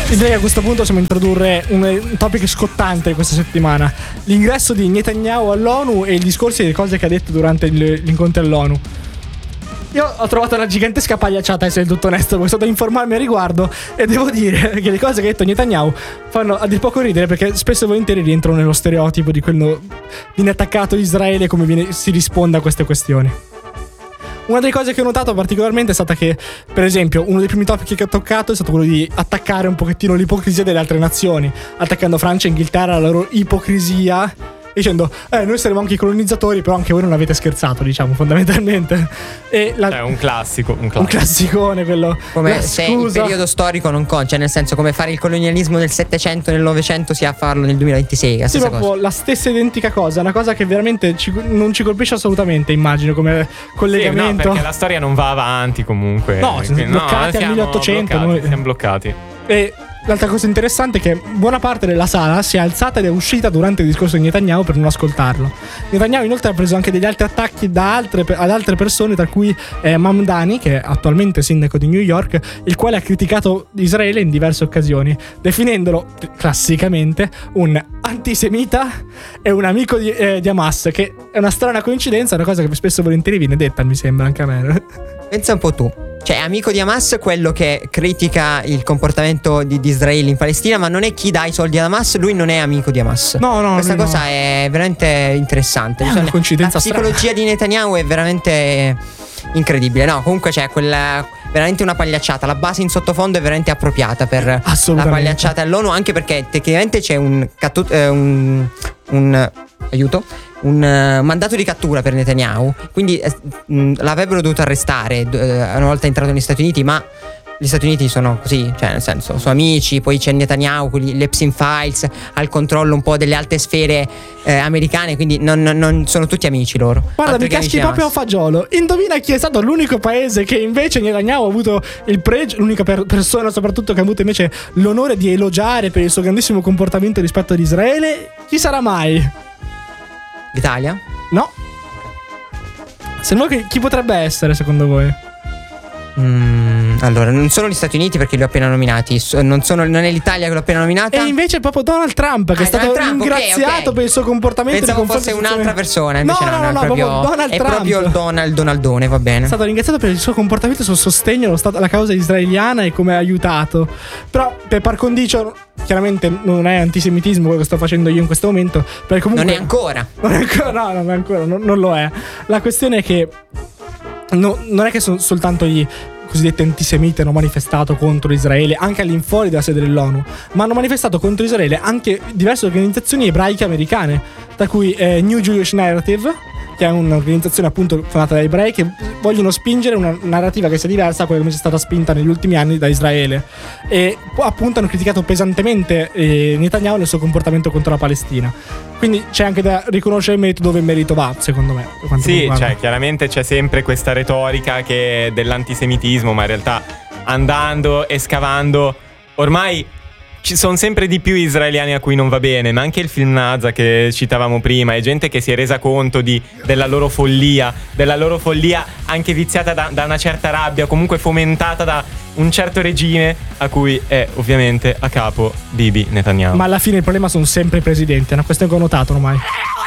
Direi che a questo punto possiamo introdurre un topic scottante questa settimana: l'ingresso di Netanyahu all'ONU e i discorsi e le cose che ha detto durante l'incontro all'ONU. Io ho trovato una gigantesca pagliacciata, essere del tutto onesto, perché sono stato a informarmi a riguardo e devo dire che le cose che ha detto Netanyahu fanno a dir poco ridere, perché spesso e volentieri rientrano nello stereotipo di quello viene attaccato Israele e come si risponde a queste questioni. Una delle cose che ho notato particolarmente è stata che, per esempio, uno dei primi topic che ho toccato è stato quello di attaccare un pochettino l'ipocrisia delle altre nazioni, attaccando Francia e Inghilterra, la loro ipocrisia, dicendo noi saremo anche i colonizzatori, però anche voi non avete scherzato, diciamo, fondamentalmente. E è un classico. Un classicone quello. Come se il periodo storico non conta, cioè nel senso, come fare il colonialismo nel 700 nel 900 sia farlo nel 2026, la stessa proprio cosa. La stessa identica cosa, una cosa che veramente non ci colpisce assolutamente, immagino, come collegamento. Sì, no, perché la storia non va avanti comunque. No, siamo bloccati al 1800. Siamo bloccati. E l'altra cosa interessante è che buona parte della sala si è alzata ed è uscita durante il discorso di Netanyahu per non ascoltarlo. Netanyahu inoltre ha preso anche degli altri attacchi ad altre persone, tra cui Mamdani, che è attualmente sindaco di New York, il quale ha criticato Israele in diverse occasioni, definendolo classicamente un antisemita e un amico di Hamas, che è una strana coincidenza, una cosa che spesso e volentieri viene detta, mi sembra, anche a me. Pensa un po' tu. Cioè, amico di Hamas, quello che critica il comportamento di Israele in Palestina, ma non è chi dà i soldi ad Hamas, lui non è amico di Hamas. No, questa cosa è veramente interessante. È una coincidenza la psicologia di Netanyahu è veramente incredibile. No, comunque c'è veramente una pagliacciata. La base in sottofondo è veramente appropriata per la pagliacciata all'ONU, anche perché tecnicamente c'è un mandato di cattura per Netanyahu, quindi l'avrebbero dovuto arrestare una volta entrato negli Stati Uniti, ma gli Stati Uniti sono così, cioè nel senso, sono amici. Poi c'è Netanyahu, le Epstein Files, al controllo un po' delle alte sfere americane, quindi non sono tutti amici loro. Guarda, mi caschi proprio a fagiolo. Indovina chi è stato l'unico paese che invece Netanyahu ha avuto il pregio, l'unica persona soprattutto che ha avuto invece l'onore di elogiare per il suo grandissimo comportamento rispetto ad Israele? Chi sarà mai? L'Italia? No. Se no, chi potrebbe essere secondo voi? Allora, non sono gli Stati Uniti perché li ho appena nominati. Non è l'Italia che l'ho appena nominata. E invece è proprio Donald Trump che è stato ringraziato okay. per il suo comportamento. Pensavo fosse un'altra persona. Invece no, è proprio il Donaldone, va bene. È stato ringraziato per il suo comportamento, il suo sostegno alla causa israeliana e come ha aiutato. Però per par condicio, chiaramente non è antisemitismo quello che sto facendo io in questo momento, perché comunque non è ancora. Non lo è. La questione è che non è che sono soltanto gli cosiddetti antisemiti hanno manifestato contro Israele anche all'infuori della sede dell'ONU, ma hanno manifestato contro Israele anche diverse organizzazioni ebraiche americane, tra cui New Jewish Narrative, che è un'organizzazione appunto fondata da ebrei che vogliono spingere una narrativa che sia diversa da quella che è stata spinta negli ultimi anni da Israele, e appunto hanno criticato pesantemente Netanyahu nel suo comportamento contro la Palestina. Quindi c'è anche da riconoscere il merito dove il merito va, secondo me. Sì, cioè chiaramente c'è sempre questa retorica che è dell'antisemitismo, ma in realtà andando e scavando ormai ci sono sempre di più israeliani a cui non va bene, ma anche il film Naza che citavamo prima, è gente che si è resa conto della loro follia anche viziata da una certa rabbia, comunque fomentata da un certo regime a cui è ovviamente a capo Bibi Netanyahu. Ma alla fine il problema sono sempre i presidenti, è una questione che ho notato ormai.